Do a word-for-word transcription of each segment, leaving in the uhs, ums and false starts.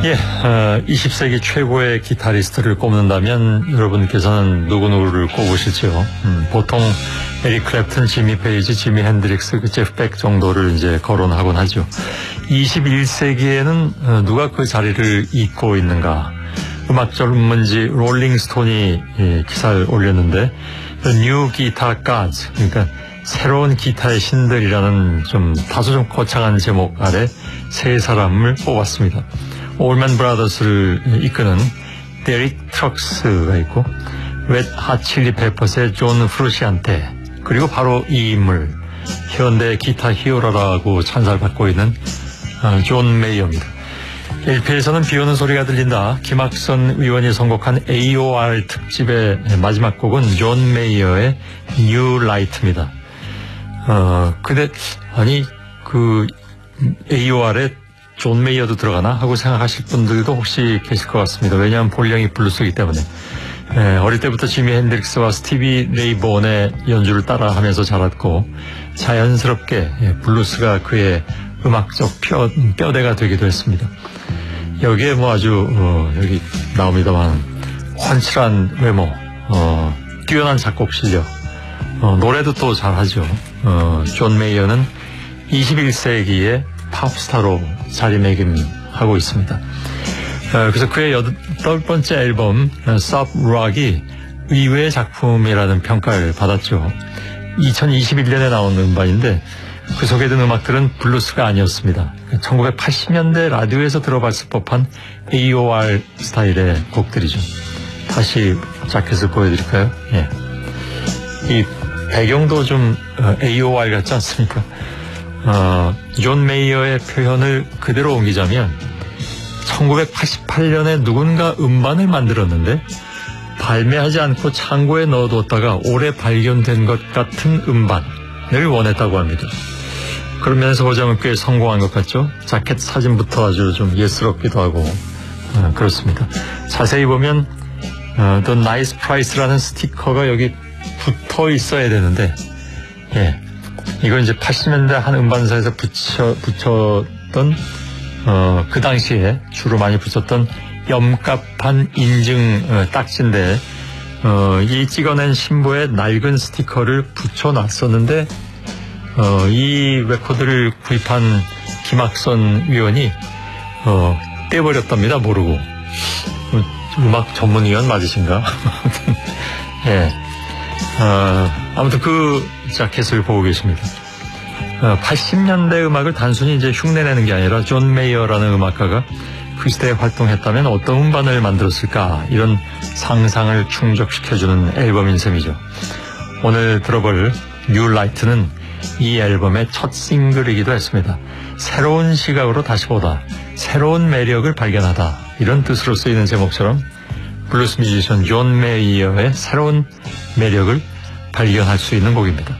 예, 어, 이십 세기 최고의 기타리스트를 꼽는다면 여러분께서는 누구누구를 꼽으실지요? 음, 보통 에릭 클랩튼, 지미 페이지, 지미 핸드릭스, 그 제프 백 정도를 이제 거론하곤 하죠. 이십일 세기에는 어, 누가 그 자리를 잇고 있는가? 음악 전문지 롤링스톤이 예, 기사를 올렸는데 뉴 기타 가즈, 그러니까 새로운 기타의 신들이라는 좀 다소 좀 거창한 제목 아래 세 사람을 뽑았습니다. 올맨 브라더스를 이끄는 데릭 트럭스가 있고, 웻 핫칠리 페퍼스의 존 프루시안테, 그리고 바로 이 인물, 현대 기타 히어로라고 찬사를 받고 있는 존 메이어입니다. 엘피에서는 비오는 소리가 들린다. 김학선 의원이 선곡한 에이오알 특집의 마지막 곡은 존 메이어의 뉴 라이트입니다. 어, 근데, 아니, 그, 에이오알에 존 메이어도 들어가나 하고 생각하실 분들도 혹시 계실 것 같습니다. 왜냐하면 본령이 블루스이기 때문에. 에, 어릴 때부터 지미 핸드릭스와 스티비 레이본의 연주를 따라하면서 자랐고 자연스럽게 예, 블루스가 그의 음악적 뼈, 뼈대가 되기도 했습니다. 여기에 뭐 아주 어, 여기 나옵니다만 환칠한 외모, 어, 뛰어난 작곡 실력, 어, 노래도 또 잘하죠. 어, 존 메이어는 이십일 세기의 팝스타로 자리매김하고 있습니다. 어, 그래서 그의 여덟 번째 앨범 Soft Rock이 의외의 작품이라는 평가를 받았죠. 이천이십일 년에 나온 음반인데 그 속에 든 음악들은 블루스가 아니었습니다. 천구백팔십 년대 라디오에서 들어봤을 법한 에이오알 스타일의 곡들이죠. 다시 자켓을 보여드릴까요? 예. 이 배경도 좀 에이오알 같지 않습니까? 어, 존 메이어의 표현을 그대로 옮기자면 천구백팔십팔 년에 누군가 음반을 만들었는데 발매하지 않고 창고에 넣어뒀다가 올해 발견된 것 같은 음반을 원했다고 합니다. 그러면서 보자면 꽤 성공한 것 같죠? 자켓 사진부터 아주 좀 예스럽기도 하고 어, 그렇습니다. 자세히 보면 어, The Nice Price라는 스티커가 여기 붙어 있어야 되는데 예. 이건 이제 팔십 년대 한 음반사에서 붙여, 붙였던, 어, 그 당시에 주로 많이 붙였던 염갑한 인증 어, 딱지인데, 어, 이 찍어낸 신부의 낡은 스티커를 붙여놨었는데, 어, 이 레코드를 구입한 김학선 위원이, 어, 떼버렸답니다, 모르고. 음악 전문위원 맞으신가? 예. 어, 아무튼 그 자켓을 보고 계십니다. 어, 팔십 년대 음악을 단순히 이제 흉내내는 게 아니라 존 메이어라는 음악가가 그 시대에 활동했다면 어떤 음반을 만들었을까, 이런 상상을 충족시켜주는 앨범인 셈이죠. 오늘 들어볼 뉴 라이트는 이 앨범의 첫 싱글이기도 했습니다. 새로운 시각으로 다시 보다, 새로운 매력을 발견하다, 이런 뜻으로 쓰이는 제목처럼 블루스 뮤지션 존 메이어의 새로운 매력을 발견할 수 있는 곡입니다.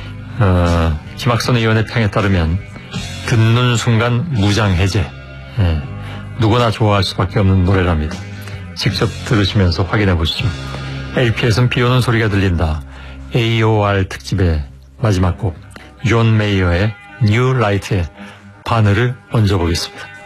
어, 김학선 의원의 평에 따르면 듣는 순간 무장해제, 예, 누구나 좋아할 수밖에 없는 노래랍니다. 직접 들으시면서 확인해 보시죠. 엘피에서는 비오는 소리가 들린다. 에이오알 특집의 마지막 곡 존 메이어의 뉴 라이트의 바늘을 얹어보겠습니다.